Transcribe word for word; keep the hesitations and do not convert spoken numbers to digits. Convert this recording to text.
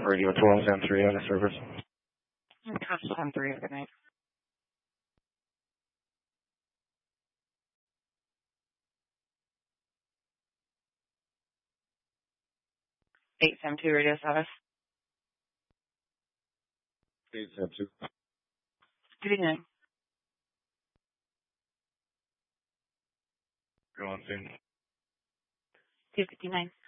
Radio twelve M three out of service. Council M three, good night. eight seven two radio service. eight seven two. Good evening. Go on, soon. two fifty-nine.